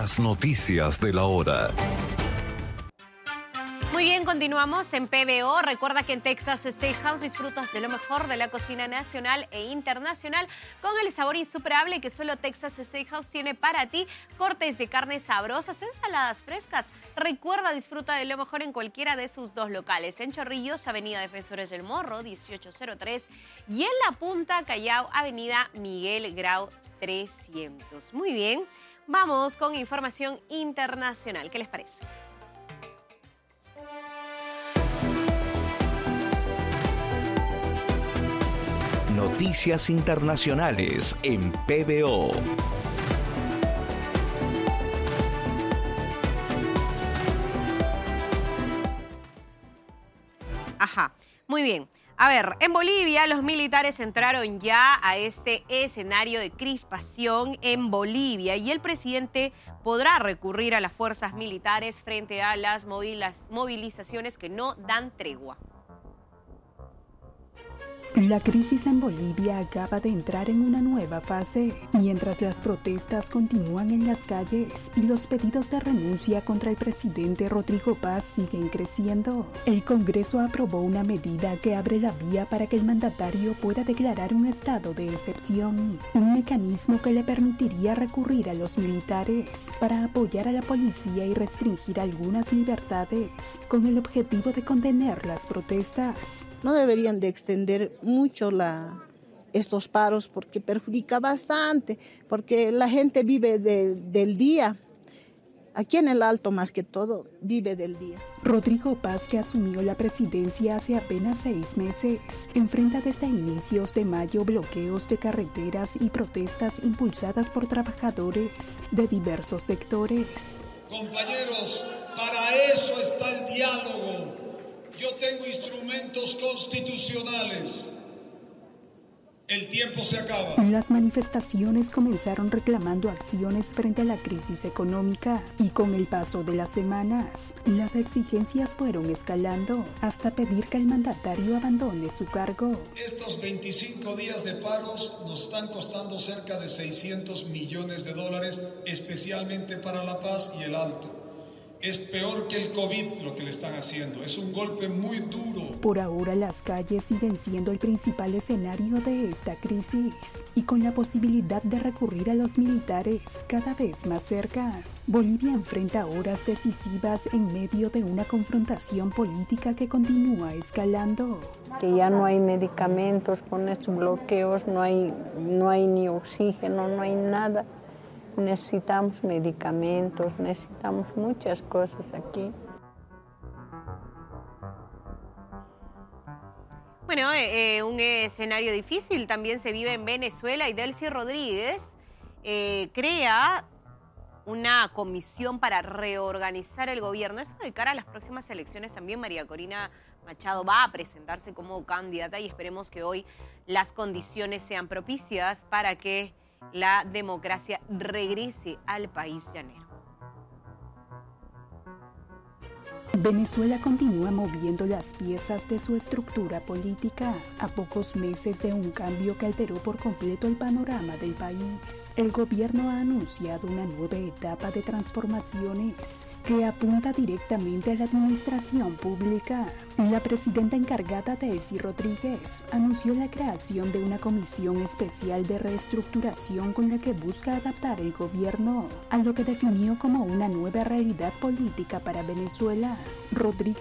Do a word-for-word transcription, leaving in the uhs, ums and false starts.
Las noticias de la hora. Muy bien, continuamos en P B O. Recuerda que en Texas Steakhouse disfrutas de lo mejor de la cocina nacional e internacional con el sabor insuperable que solo Texas Steakhouse tiene para ti. Cortes de carne sabrosas, ensaladas frescas. Recuerda, disfruta de lo mejor en cualquiera de sus dos locales. En Chorrillos, Avenida Defensores del Morro, dieciocho cero tres. Y en La Punta, Callao, Avenida Miguel Grau, trescientos. Muy bien, vamos con información internacional. ¿Qué les parece? Noticias internacionales en P B O. Ajá, muy bien. A ver, en Bolivia los militares entraron ya a este escenario de crispación en Bolivia y el presidente podrá recurrir a las fuerzas militares frente a las movilizaciones que no dan tregua. La crisis en Bolivia acaba de entrar en una nueva fase, mientras las protestas continúan en las calles y los pedidos de renuncia contra el presidente Rodrigo Paz siguen creciendo. El Congreso aprobó una medida que abre la vía para que el mandatario pueda declarar un estado de excepción, un mecanismo que le permitiría recurrir a los militares para apoyar a la policía y restringir algunas libertades, con el objetivo de contener las protestas. No deberían de extender mucho la, estos paros porque perjudica bastante, porque la gente vive de, del día. Aquí en el Alto, más que todo, vive del día. Rodrigo Paz, que asumió la presidencia hace apenas seis meses, enfrenta desde inicios de mayo bloqueos de carreteras y protestas impulsadas por trabajadores de diversos sectores. Compañeros, para eso está el diálogo. Yo tengo instrumentos constitucionales. El tiempo se acaba. Las manifestaciones comenzaron reclamando acciones frente a la crisis económica y con el paso de las semanas, las exigencias fueron escalando hasta pedir que el mandatario abandone su cargo. Estos veinticinco días de paros nos están costando cerca de seiscientos millones de dólares, especialmente para La Paz y el Alto. Es peor que el COVID lo que le están haciendo, es un golpe muy duro. Por ahora las calles siguen siendo el principal escenario de esta crisis y con la posibilidad de recurrir a los militares cada vez más cerca. Bolivia enfrenta horas decisivas en medio de una confrontación política que continúa escalando. Que ya no hay medicamentos con estos bloqueos, no hay, no hay ni oxígeno, no hay nada. Necesitamos medicamentos, necesitamos muchas cosas aquí. Bueno, eh, un escenario difícil también se vive en Venezuela y Delcy Rodríguez eh, crea una comisión para reorganizar el gobierno. Eso de cara a las próximas elecciones también. María Corina Machado va a presentarse como candidata y esperemos que hoy las condiciones sean propicias para que la democracia regrese al país llanero. Venezuela continúa moviendo las piezas de su estructura política a pocos meses de un cambio que alteró por completo el panorama del país. El gobierno ha anunciado una nueva etapa de transformaciones que apunta directamente a la administración pública. La presidenta encargada, Delcy Rodríguez, anunció la creación de una comisión especial de reestructuración con la que busca adaptar el gobierno a lo que definió como una nueva realidad política para Venezuela. Rodríguez